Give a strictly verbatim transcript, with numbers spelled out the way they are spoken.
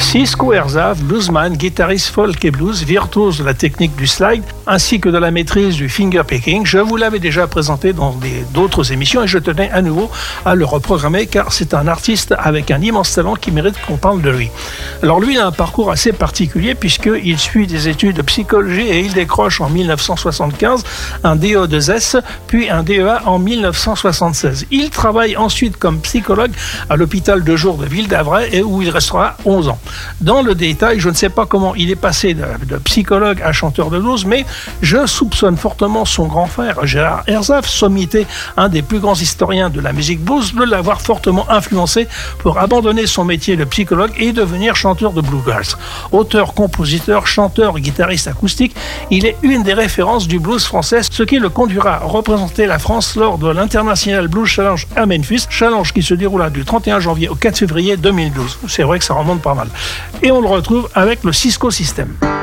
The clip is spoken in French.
Cisco Herzhaft, bluesman, guitariste folk et blues, virtuose de la technique du slide ainsi que de la maîtrise du fingerpicking. Je vous l'avais déjà présenté dans des, d'autres émissions et je tenais à nouveau à le reprogrammer car c'est un artiste avec un immense talent qui mérite qu'on parle de lui. Alors lui, il a un parcours assez particulier puisqu'il suit des études de psychologie et il décroche en dix-neuf cent soixante-quinze un D E deux S puis un D E A en dix-neuf cent soixante-seize. Il travaille ensuite comme psychologue à l'hôpital de jour de Ville-d'Avray et où il restera onze ans. Dans le détail, je ne sais pas comment il est passé de, de psychologue à chanteur de blues, mais je soupçonne fortement son grand frère, Gérard Herzhaft, sommité, un des plus grands historiens de la musique blues, de l'avoir fortement influencé pour abandonner son métier de psychologue et devenir chanteur de bluegrass. Auteur, compositeur, chanteur, guitariste acoustique, il est une des références du blues français, ce qui le conduira à représenter la France lors de l'International Blues Challenge à Memphis, challenge qui se déroula du trente et un janvier au quatre février deux mille douze. C'est vrai que ça remonte pas mal. Et on le retrouve avec le Cisco System.